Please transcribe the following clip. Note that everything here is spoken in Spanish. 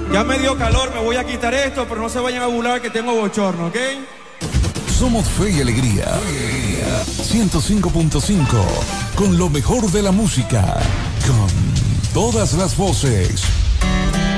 Ya me dio calor, me voy a quitar esto, pero no se vayan a burlar que tengo bochorno, ¿ok? Somos Fe y Alegría. 105.5. Con lo mejor de la música. Con todas las voces.